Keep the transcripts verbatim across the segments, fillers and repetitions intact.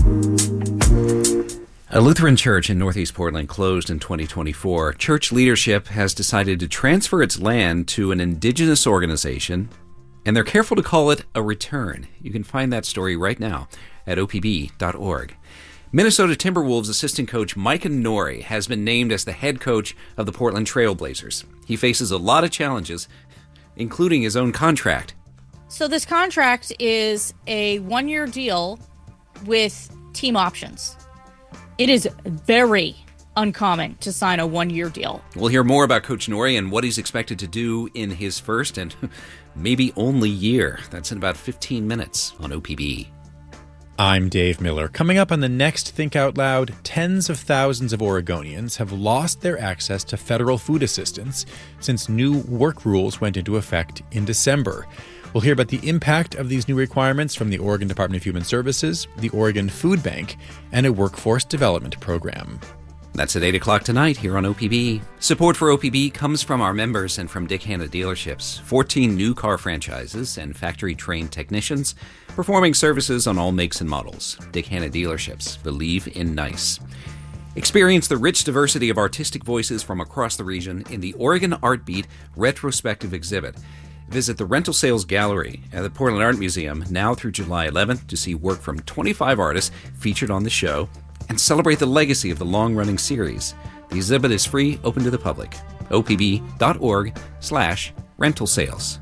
A Lutheran church in Northeast Portland closed in twenty twenty-four. Church leadership has decided to transfer its land to an indigenous organization, and they're careful to call it a return. You can find that story right now at O P B dot org. Minnesota Timberwolves assistant coach Micah Nori has been named as the head coach of the Portland Trail Blazers. He faces a lot of challenges, including his own contract. So this contract is a one-year deal with team options. It is very uncommon to sign a one-year deal. We'll hear more about Coach Nori and what he's expected to do in his first and maybe only year. That's in about fifteen minutes on O P B. I'm Dave Miller. Coming up on the next Think Out Loud, tens of thousands of Oregonians have lost their access to federal food assistance since new work rules went into effect in December. We'll hear about the impact of these new requirements from the Oregon Department of Human Services, the Oregon Food Bank, and a workforce development program. That's at eight o'clock tonight here on O P B. Support for O P B comes from our members and from Dick Hanna Dealerships. fourteen new car franchises and factory-trained technicians performing services on all makes and models. Dick Hanna Dealerships. Believe in nice. Experience the rich diversity of artistic voices from across the region in the Oregon Art Beat retrospective exhibit. Visit the Rental Sales Gallery at the Portland Art Museum now through July eleventh to see work from twenty-five artists featured on the show and celebrate the legacy of the long-running series. The exhibit is free, open to the public. O P B dot org slash rental sales.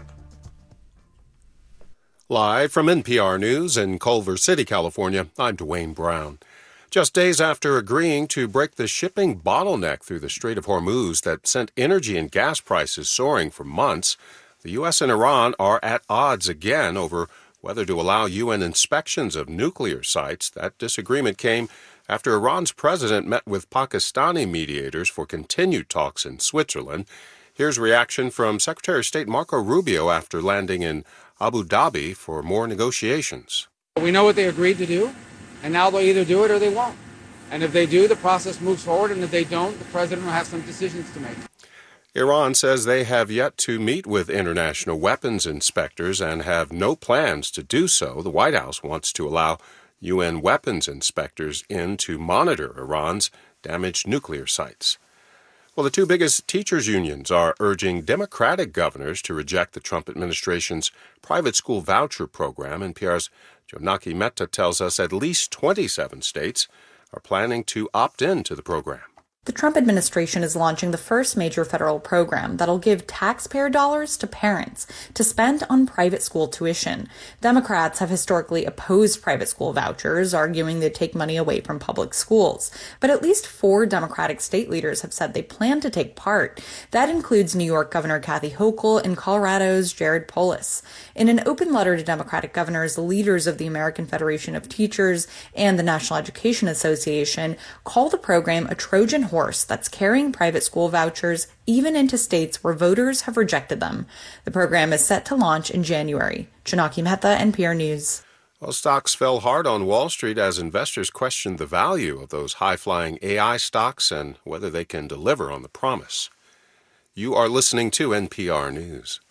Live from N P R News in Culver City, California, I'm Dwayne Brown. Just days after agreeing to break the shipping bottleneck through the Strait of Hormuz that sent energy and gas prices soaring for months, the U S and Iran are at odds again over whether to allow U N inspections of nuclear sites. That disagreement came after Iran's president met with Pakistani mediators for continued talks in Switzerland. Here's reaction from Secretary of State Marco Rubio after landing in Abu Dhabi for more negotiations. We know what they agreed to do, and now they'll either do it or they won't. And if they do, the process moves forward, and if they don't, the president will have some decisions to make. Iran says they have yet to meet with international weapons inspectors and have no plans to do so. The White House wants to allow U N weapons inspectors in to monitor Iran's damaged nuclear sites. Well, the two biggest teachers' unions are urging Democratic governors to reject the Trump administration's private school voucher program. N P R's Jonaki Mehta tells us at least twenty-seven states are planning to opt in to the program. The Trump administration is launching the first major federal program that'll give taxpayer dollars to parents to spend on private school tuition. Democrats have historically opposed private school vouchers, arguing they take money away from public schools. But at least four Democratic state leaders have said they plan to take part. That includes New York Governor Kathy Hochul and Colorado's Jared Polis. In an open letter to Democratic governors, the leaders of the American Federation of Teachers and the National Education Association call the program a Trojan horse that's carrying private school vouchers even into states where voters have rejected them. The program is set to launch in January. Jonaki Mehta, N P R News. Well, stocks fell hard on Wall Street as investors questioned the value of those high-flying A I stocks and whether they can deliver on the promise. You are listening to N P R News.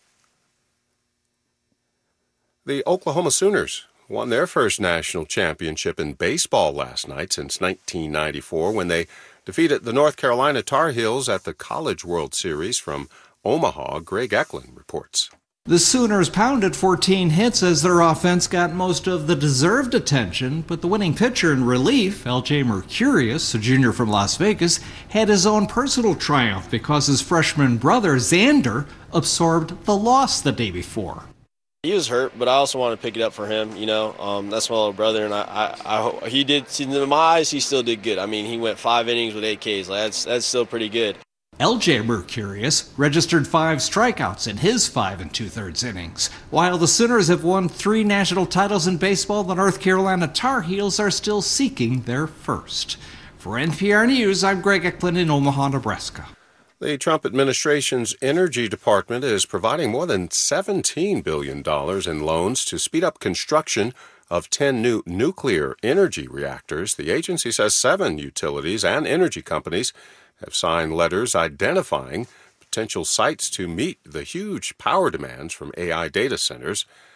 The Oklahoma Sooners won their first national championship in baseball last night since nineteen ninety-four when they defeated the North Carolina Tar Heels at the College World Series. From Omaha, Greg Eklund reports. The Sooners pounded fourteen hits as their offense got most of the deserved attention, but the winning pitcher in relief, L J Mercurius, a junior from Las Vegas, had his own personal triumph because his freshman brother, Xander, absorbed the loss the day before. He was hurt, but I also want to pick it up for him. You know, um, that's my little brother, and I, I, I, he did. In my eyes, he still did good. I mean, he went five innings with eight Ks. Like, that's that's still pretty good. L J Mercurius registered five strikeouts in his five and two-thirds innings. While the Sooners have won three national titles in baseball, the North Carolina Tar Heels are still seeking their first. For N P R News, I'm Greg Eklund in Omaha, Nebraska. The Trump administration's Energy Department is providing more than seventeen billion dollars in loans to speed up construction of ten new nuclear energy reactors. The agency says seven utilities and energy companies have signed letters identifying potential sites to meet the huge power demands from A I data centers.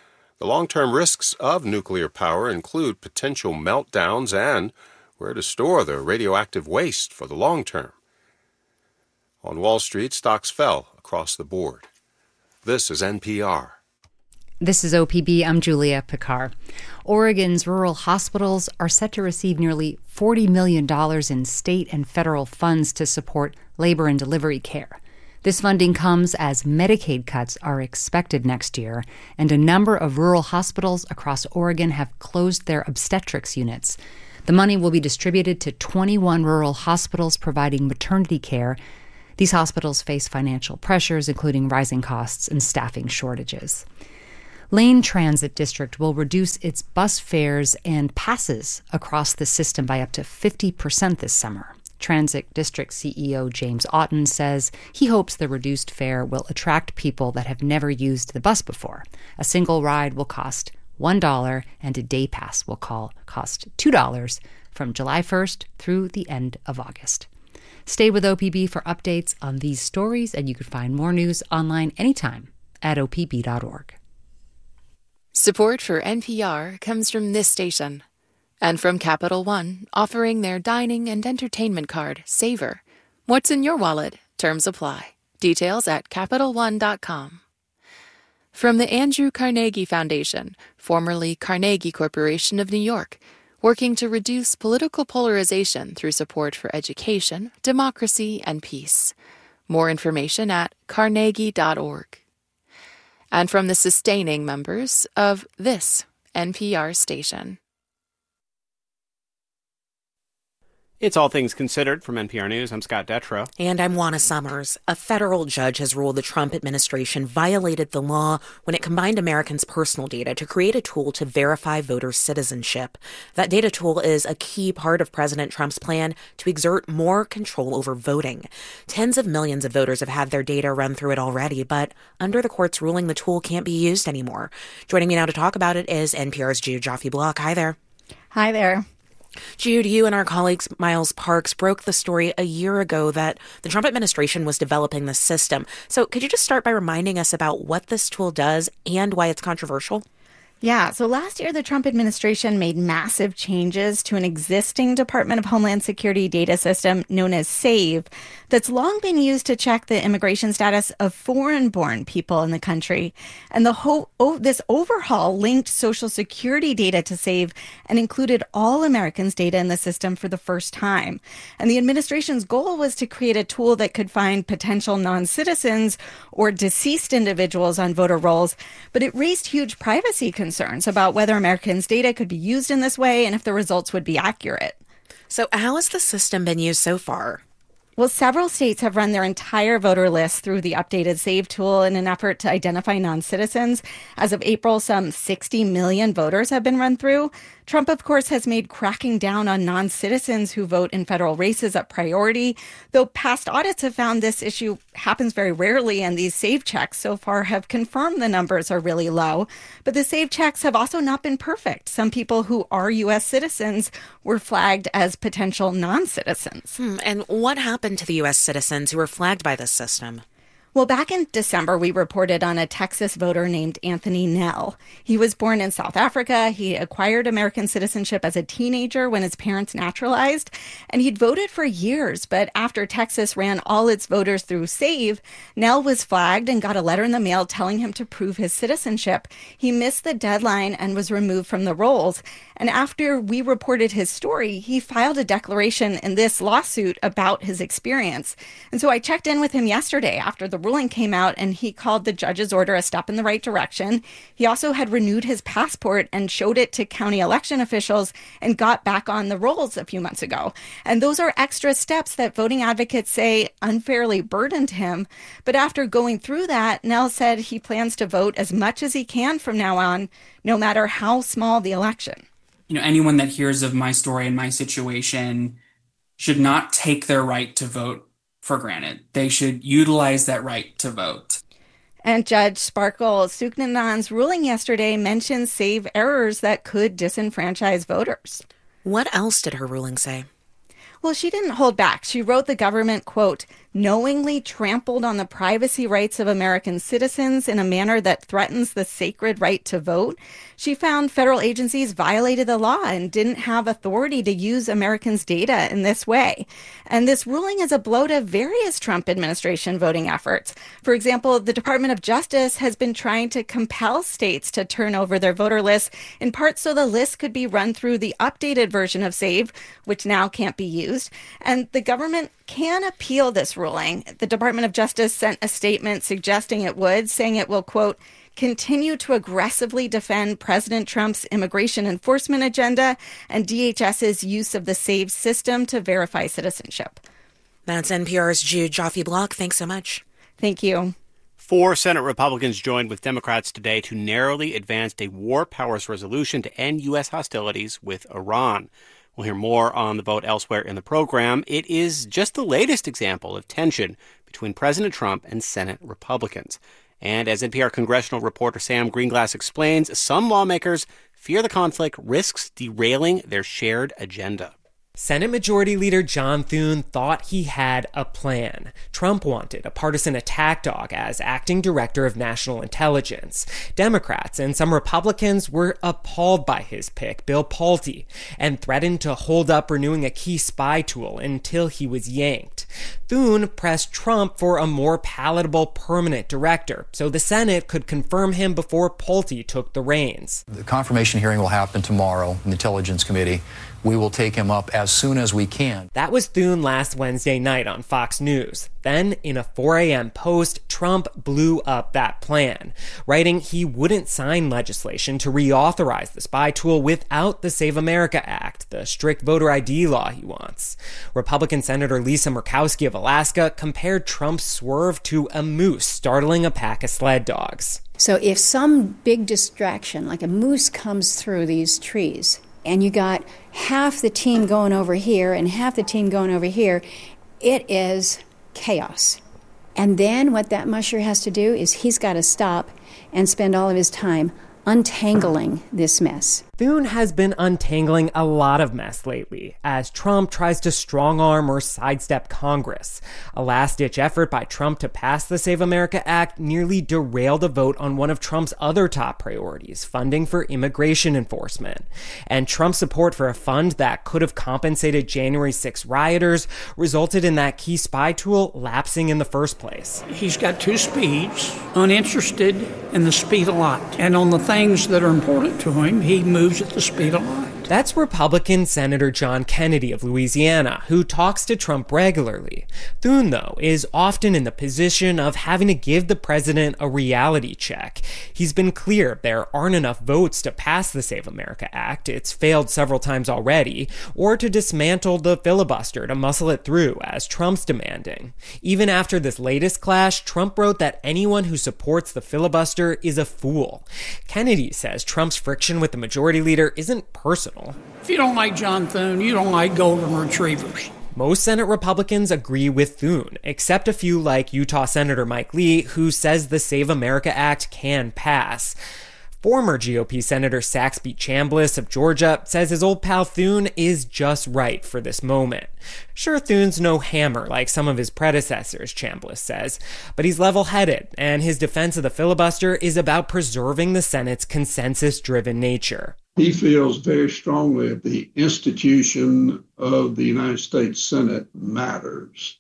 The long-term risks of nuclear power include potential meltdowns and where to store the radioactive waste for the long term. On Wall Street, stocks fell across the board. This is N P R. This is O P B. I'm Julia Picard. Oregon's rural hospitals are set to receive nearly forty million dollars in state and federal funds to support labor and delivery care. This funding comes as Medicaid cuts are expected next year, and a number of rural hospitals across Oregon have closed their obstetrics units. The money will be distributed to twenty-one rural hospitals providing maternity care. These hospitals face financial pressures, including rising costs and staffing shortages. Lane Transit District will reduce its bus fares and passes across the system by up to fifty percent this summer. Transit District C E O James Otten says he hopes the reduced fare will attract people that have never used the bus before. A single ride will cost one dollar and a day pass will call, cost two dollars from July first through the end of August. Stay with O P B for updates on these stories, and you can find more news online anytime at O P B dot org. Support for N P R comes from this station and from Capital One, offering their dining and entertainment card, Savor. What's in your wallet? Terms apply. Details at Capital One dot com. From the Andrew Carnegie Foundation, formerly Carnegie Corporation of New York, working to reduce political polarization through support for education, democracy, and peace. More information at carnegie dot org. And from the sustaining members of this N P R station. It's All Things Considered from N P R News. I'm Scott Detrow. And I'm Juana Summers. A federal judge has ruled the Trump administration violated the law when it combined Americans' personal data to create a tool to verify voter citizenship. That data tool is a key part of President Trump's plan to exert more control over voting. Tens of millions of voters have had their data run through it already, but under the court's ruling, the tool can't be used anymore. Joining me now to talk about it is N P R's Jude Joffe-Block. Hi there. Hi there. Jude, you and our colleagues Miles Parks broke the story a year ago that the Trump administration was developing the system. So could you just start by reminding us about what this tool does and why it's controversial? Yeah, so last year, the Trump administration made massive changes to an existing Department of Homeland Security data system known as SAVE that's long been used to check the immigration status of foreign-born people in the country. And the ho- oh, this overhaul linked Social Security data to SAVE and included all Americans' data in the system for the first time. And the administration's goal was to create a tool that could find potential non-citizens or deceased individuals on voter rolls, but it raised huge privacy concerns. Concerns about whether Americans' data could be used in this way and if the results would be accurate. So how has the system been used so far? Well, several states have run their entire voter list through the updated SAVE tool in an effort to identify non-citizens. As of April, some sixty million voters have been run through. Trump, of course, has made cracking down on non-citizens who vote in federal races a priority, though past audits have found this issue happens very rarely, and these SAVE checks so far have confirmed the numbers are really low. But the SAVE checks have also not been perfect. Some people who are U S citizens were flagged as potential non-citizens. Hmm, and what happened to the U S citizens who were flagged by this system? Well, back in December, we reported on a Texas voter named Anthony Nell. He was born in South Africa. He acquired American citizenship as a teenager when his parents naturalized, and he'd voted for years. But after Texas ran all its voters through SAVE, Nell was flagged and got a letter in the mail telling him to prove his citizenship. He missed the deadline and was removed from the rolls. And after we reported his story, he filed a declaration in this lawsuit about his experience. And so I checked in with him yesterday after the ruling came out, and he called the judge's order a step in the right direction. He also had renewed his passport and showed it to county election officials and got back on the rolls a few months ago. And those are extra steps that voting advocates say unfairly burdened him. But after going through that, Nell said he plans to vote as much as he can from now on, no matter how small the election. You know, anyone that hears of my story and my situation should not take their right to vote for granted. They should utilize that right to vote. And Judge Sparkle Suknanand's ruling yesterday mentioned SAVE errors that could disenfranchise voters. What else did her ruling say? Well, she didn't hold back. She wrote the government, quote, knowingly trampled on the privacy rights of American citizens in a manner that threatens the sacred right to vote. She found federal agencies violated the law and didn't have authority to use Americans' data in this way. And this ruling is a blow to various Trump administration voting efforts. For example, the Department of Justice has been trying to compel states to turn over their voter lists, in part so the list could be run through the updated version of SAVE, which now can't be used. And the government can appeal this ruling. The Department of Justice sent a statement suggesting it would, saying it will, quote, continue to aggressively defend President Trump's immigration enforcement agenda and DHS's use of the SAVE system to verify citizenship. That's N P R's Jude Joffe-Block. Thanks so much. Thank you. Four Senate Republicans joined with Democrats today to narrowly advance a war powers resolution to end U S hostilities with Iran. We'll hear more on the vote elsewhere in the program. It is just the latest example of tension between President Trump and Senate Republicans. And as N P R congressional reporter Sam Greenglass explains, some lawmakers fear the conflict risks derailing their shared agenda. Senate Majority Leader John Thune thought he had a plan. Trump wanted a partisan attack dog as acting director of national intelligence. Democrats and some Republicans were appalled by his pick, Bill Pulte, and threatened to hold up renewing a key spy tool until he was yanked. Thune pressed Trump for a more palatable permanent director, so the Senate could confirm him before Pulte took the reins. The confirmation hearing will happen tomorrow in the Intelligence Committee. We will take him up as soon as we can. That was Thune last Wednesday night on Fox News. Then, in a four a.m. post, Trump blew up that plan, writing he wouldn't sign legislation to reauthorize the spy tool without the Save America Act, the strict voter I D law he wants. Republican Senator Lisa Murkowski of Alaska compared Trump's swerve to a moose startling a pack of sled dogs. So if some big distraction, like a moose, comes through these trees, and you got half the team going over here and half the team going over here, it is chaos. And then what that musher has to do is he's got to stop and spend all of his time untangling this mess. Thune has been untangling a lot of mess lately as Trump tries to strong-arm or sidestep Congress. A last-ditch effort by Trump to pass the Save America Act nearly derailed a vote on one of Trump's other top priorities, funding for immigration enforcement. And Trump's support for a fund that could have compensated January sixth rioters resulted in that key spy tool lapsing in the first place. He's got two speeds, uninterested in the speed of light. And on the things that are important to him, he moves at the speed of light. That's Republican Senator John Kennedy of Louisiana, who talks to Trump regularly. Thune, though, is often in the position of having to give the president a reality check. He's been clear there aren't enough votes to pass the Save America Act, it's failed several times already, or to dismantle the filibuster to muscle it through, as Trump's demanding. Even after this latest clash, Trump wrote that anyone who supports the filibuster is a fool. Kennedy says Trump's friction with the majority leader isn't personal. If you don't like John Thune, you don't like golden retrievers. Most Senate Republicans agree with Thune, except a few like Utah Senator Mike Lee, who says the Save America Act can pass. Former G O P Senator Saxby Chambliss of Georgia says his old pal Thune is just right for this moment. Sure, Thune's no hammer like some of his predecessors, Chambliss says, but he's level-headed, and his defense of the filibuster is about preserving the Senate's consensus-driven nature. He feels very strongly that the institution of the United States Senate matters,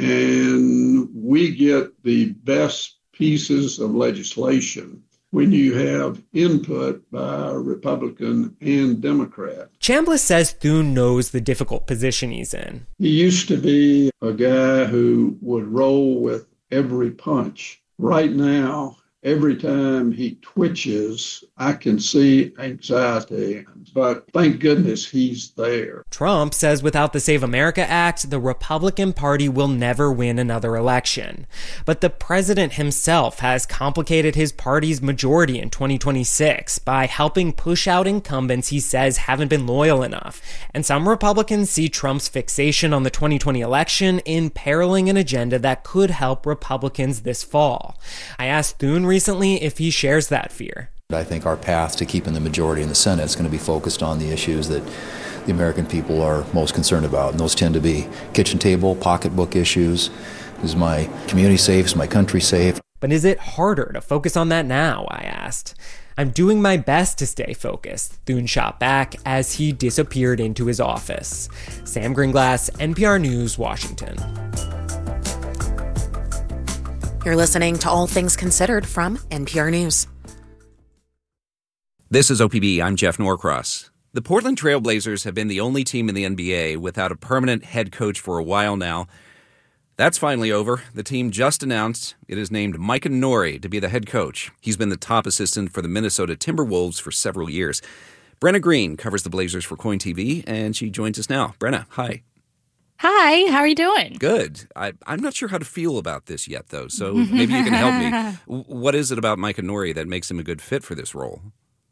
and we get the best pieces of legislation when you have input by Republican and Democrat. Chambliss says Thune knows the difficult position he's in. He used to be a guy who would roll with every punch. Right now, every time he twitches, I can see anxiety, but thank goodness he's there. Trump says without the Save America Act, the Republican Party will never win another election. But the president himself has complicated his party's majority in twenty twenty-six by helping push out incumbents he says haven't been loyal enough. And some Republicans see Trump's fixation on the twenty twenty election imperiling an agenda that could help Republicans this fall. I asked Thune recently if he shares that fear. I think our path to keeping the majority in the Senate is going to be focused on the issues that the American people are most concerned about, and those tend to be kitchen table, pocketbook issues. Is my community safe? Is my country safe? But is it harder to focus on that now, I asked. I'm doing my best to stay focused, Thune shot back as he disappeared into his office. Sam Gringlass, N P R News, Washington. You're listening to All Things Considered from N P R News. This is O P B. I'm Jeff Norcross. The Portland Trail Blazers have been the only team in the N B A without a permanent head coach for a while now. That's finally over. The team just announced it has named Micah Nori to be the head coach. He's been the top assistant for the Minnesota Timberwolves for several years. Brenna Green covers the Blazers for Coin T V, and she joins us now. Brenna, hi. Hi, how are you doing? Good. I, I'm not sure how to feel about this yet, though, so maybe you can help me. What is it about Micah Nori that makes him a good fit for this role?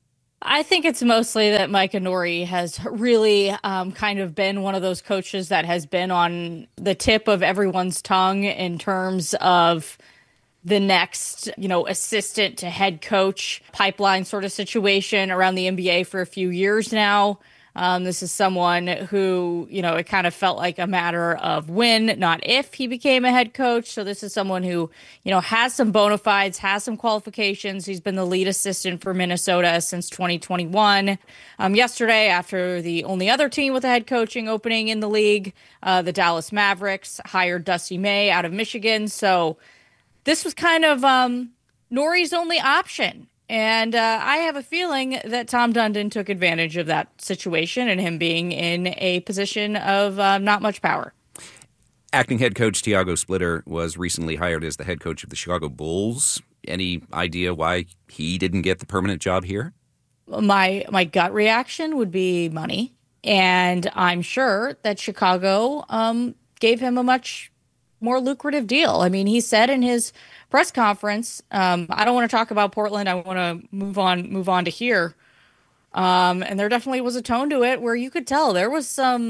I think it's mostly that Micah Nori has really um, kind of been one of those coaches that has been on the tip of everyone's tongue in terms of the next, you know, assistant to head coach pipeline sort of situation around the N B A for a few years now. Um, this is someone who, you know, it kind of felt like a matter of when, not if he became a head coach. So this is someone who, you know, has some bona fides, has some qualifications. He's been the lead assistant for Minnesota since twenty twenty-one. Um, yesterday, after the only other team with a head coaching opening in the league, uh, the Dallas Mavericks hired Dusty May out of Michigan. So this was kind of um, Nori's only option. And uh, I have a feeling that Tom Dundon took advantage of that situation and him being in a position of uh, not much power. Acting head coach Tiago Splitter was recently hired as the head coach of the Chicago Bulls. Any idea why he didn't get the permanent job here? My my gut reaction would be money. And I'm sure that Chicago um, gave him a much more lucrative deal. I mean, he said in his press conference, um, I don't want to talk about Portland. I want to move on, move on to here. Um, and there definitely was a tone to it where you could tell there was some,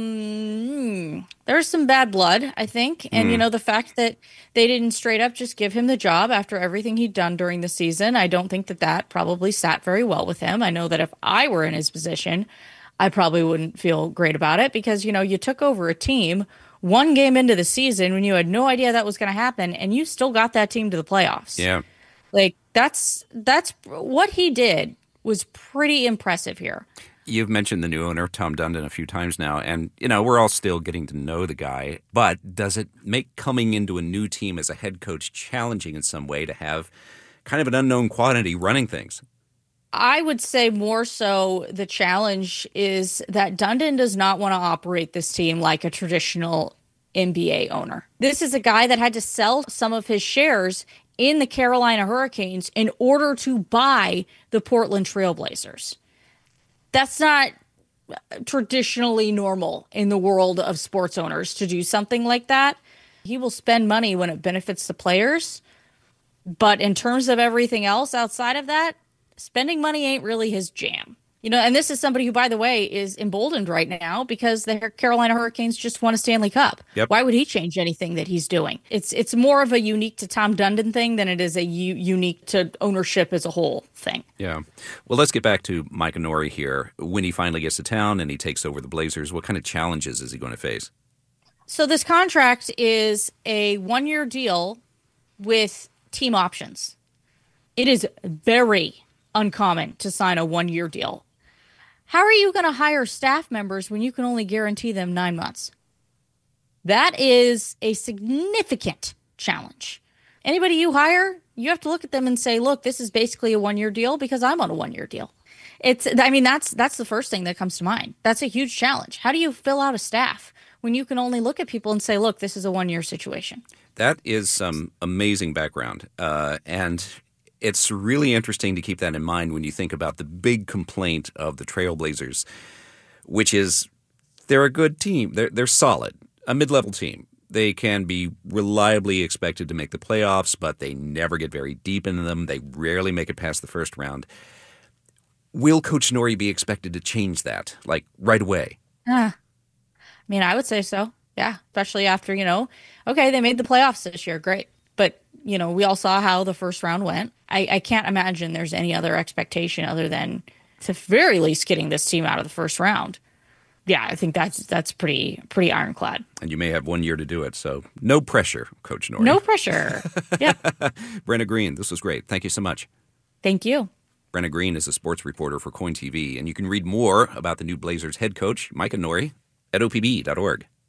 mm, there was some bad blood, I think. And, mm. you know, the fact that they didn't straight up just give him the job after everything he'd done during the season, I don't think that that probably sat very well with him. I know that if I were in his position, I probably wouldn't feel great about it because, you know, you took over a team one game into the season when you had no idea that was going to happen, and you still got that team to the playoffs. Yeah. Like, that's that's what he did was pretty impressive here. You've mentioned the new owner, Tom Dundon, a few times now, and, you know, we're all still getting to know the guy, but does it make coming into a new team as a head coach challenging in some way to have kind of an unknown quantity running things? I would say more so the challenge is that Dundon does not want to operate this team like a traditional N B A owner. This is a guy that had to sell some of his shares in the Carolina Hurricanes in order to buy the Portland Trail Blazers. That's not traditionally normal in the world of sports owners to do something like that. He will spend money when it benefits the players, but in terms of everything else outside of that, spending money ain't really his jam. You know, and this is somebody who, by the way, is emboldened right now because the Carolina Hurricanes just won a Stanley Cup. Yep. Why would he change anything that he's doing? It's it's more of a unique to Tom Dundon thing than it is a u- unique to ownership as a whole thing. Yeah. Well, let's get back to Micah Nori here. When he finally gets to town and he takes over the Blazers, what kind of challenges is he going to face? So this contract is a one-year deal with team options. It is very uncommon to sign a one-year deal. How are you going to hire staff members when you can only guarantee them nine months? That is a significant challenge. Anybody you hire, you have to look at them and say, look, this is basically a one-year deal because I'm on a one-year deal. It's, I mean, that's that's the first thing that comes to mind. That's a huge challenge. How do you fill out a staff when you can only look at people and say, look, this is a one-year situation? That is some amazing background. Uh, and it's really interesting to keep that in mind when you think about the big complaint of the Trailblazers, which is they're a good team. They're, they're solid, a mid-level team. They can be reliably expected to make the playoffs, but they never get very deep into them. They rarely make it past the first round. Will Coach Nori be expected to change that, like, right away? Uh, I mean, I would say so. Yeah, especially after, you know, okay, they made the playoffs this year. Great. but, you know, we all saw how the first round went. I, I can't imagine there's any other expectation other than, at the very least, getting this team out of the first round. Yeah, I think that's that's pretty pretty ironclad. And you may have one year to do it, so no pressure, Coach Norrie. No pressure. Yeah. Brenna Green, this was great. Thank you so much. Thank you. Brenna Green is a sports reporter for KOIN T V, and you can read more about the new Blazers head coach, Micah Norrie, at O P B dot org.